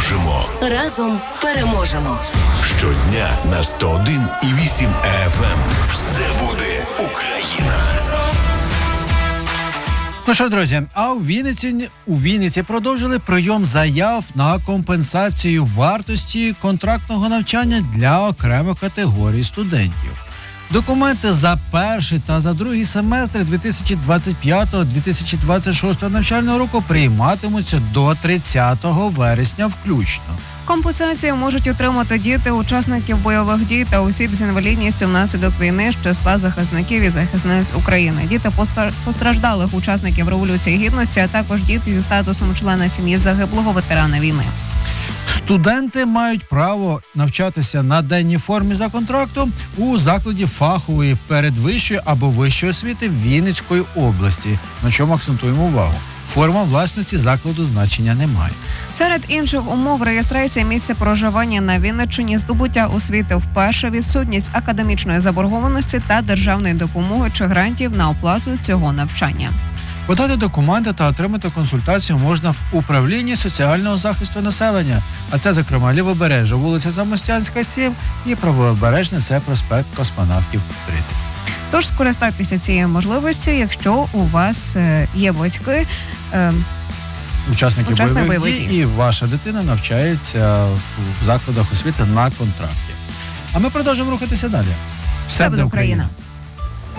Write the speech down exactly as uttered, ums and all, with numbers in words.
переможемо. Разом переможемо. Щодня на сто один і вісім еф ем. Все буде Україна. Ну що, друзі, а у Вінниці, у Вінниці продовжили прийом заяв на компенсацію вартості контрактного навчання для окремих категорій студентів. Документи за перший та за другий семестри дві тисячі двадцять п'ятого - дві тисячі двадцять шостого навчального року прийматимуться до тридцятого вересня включно. Компенсацію можуть отримати діти, учасників бойових дій та осіб з інвалідністю внаслідок війни з числа захисників і захисниць України. Діти постраждалих учасників Революції Гідності, а також діти зі статусом члена сім'ї загиблого ветерана війни. Студенти мають право навчатися на денній формі за контрактом у закладі фахової передвищої або вищої освіти Вінницької області, на чому акцентуємо увагу. Форма власності закладу значення не має. Серед інших умов реєстрація місця проживання на Вінниччині, здобуття освіти вперше, відсутність академічної заборгованості та державної допомоги чи грантів на оплату цього навчання. Подати документи та отримати консультацію можна в управлінні соціального захисту населення, а це, зокрема, Лівобережжя, вулиця Замостянська, сім і Правобережне, це проспект Космонавтів, тридцять. Тож скористайтеся цією можливістю, якщо у вас є батьки, е, учасники бойових, бойових дій, дій, і ваша дитина навчається в закладах освіти на контракті. А ми продовжуємо рухатися далі. Все буде Україна!